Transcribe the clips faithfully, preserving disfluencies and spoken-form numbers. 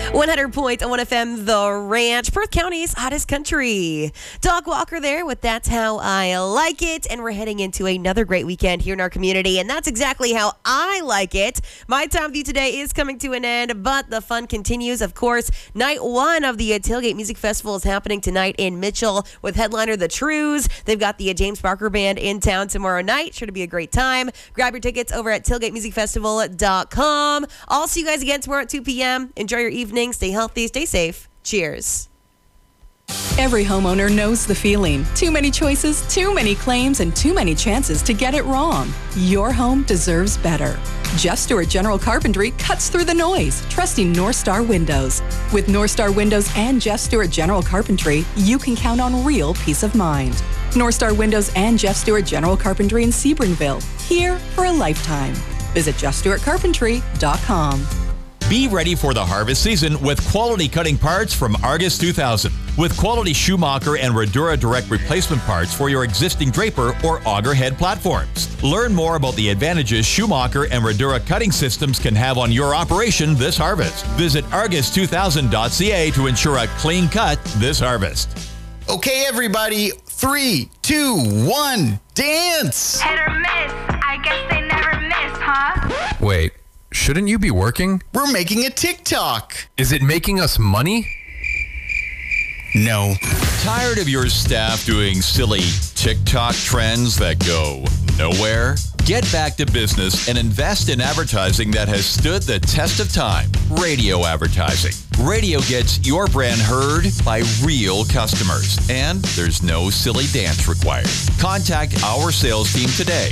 one hundred point one F M, The Ranch, Perth County's hottest country. Doc Walker there with That's How I Like It. And we're heading into another great weekend here in our community. And that's exactly how I like it. My time with you today is coming to an end, but the fun continues. Of course, night one of the Tailgate Music Festival is happening tonight in Mitchell with headliner The Trues. They've got the James Barker Band in town tomorrow night. Sure to be a great time. Grab your tickets over at tailgate music festival dot com. I'll see you guys again tomorrow at two p.m. Enjoy your evening. Stay healthy. Stay safe. Cheers. Every homeowner knows the feeling. Too many choices, too many claims, and too many chances to get it wrong. Your home deserves better. Jeff Stewart General Carpentry cuts through the noise, trusting North Star Windows. With North Star Windows and Jeff Stewart General Carpentry, you can count on real peace of mind. North Star Windows and Jeff Stewart General Carpentry in Sebringville, here for a lifetime. Visit jeff stewart carpentry dot com. Be ready for the harvest season with quality cutting parts from Argus two thousand. With quality Schumacher and Radura Direct replacement parts for your existing draper or auger head platforms. Learn more about the advantages Schumacher and Radura cutting systems can have on your operation this harvest. Visit argus two thousand dot c a to ensure a clean cut this harvest. Okay, everybody, three, two, one, dance! Hit or miss, I guess they never miss, huh? Wait. Shouldn't you be working? We're making a TikTok. Is it making us money? No. Tired of your staff doing silly TikTok trends that go nowhere? Get back to business and invest in advertising that has stood the test of time. Radio advertising. Radio gets your brand heard by real customers, and there's no silly dance required. Contact our sales team today.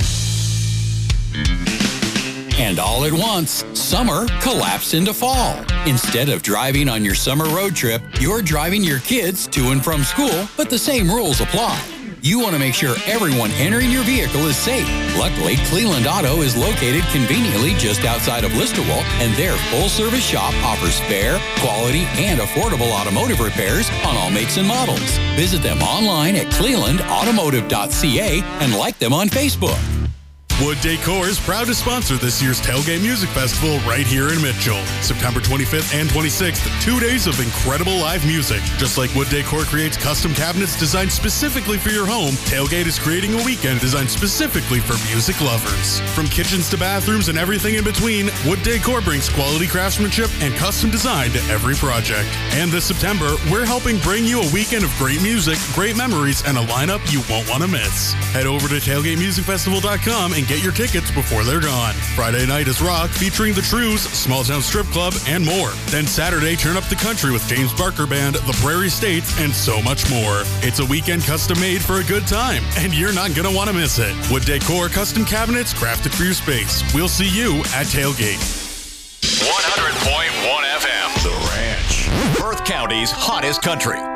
And all at once, summer collapsed into fall. Instead of driving on your summer road trip, you're driving your kids to and from school, but the same rules apply. You want to make sure everyone entering your vehicle is safe. Luckily, Cleveland Auto is located conveniently just outside of Listowel, and their full-service shop offers fair, quality, and affordable automotive repairs on all makes and models. Visit them online at cleveland automotive dot c a and like them on Facebook. Wood Decor is proud to sponsor this year's Tailgate Music Festival right here in Mitchell. September twenty-fifth and twenty-sixth, two days of incredible live music. Just like Wood Decor creates custom cabinets designed specifically for your home, Tailgate is creating a weekend designed specifically for music lovers. From kitchens to bathrooms and everything in between, Wood Decor brings quality craftsmanship and custom design to every project. And this September, we're helping bring you a weekend of great music, great memories, and a lineup you won't want to miss. Head over to tailgate music festival dot com and get your tickets before they're gone. Friday night is rock featuring The Trues, Small Town Strip Club, and more. Then Saturday, turn up the country with James Barker Band, The Prairie States, and so much more. It's a weekend custom made for a good time, and you're not going to want to miss it. Wood Decor custom cabinets crafted for your space. We'll see you at Tailgate. one hundred point one F M, The Ranch, Perth County's hottest country.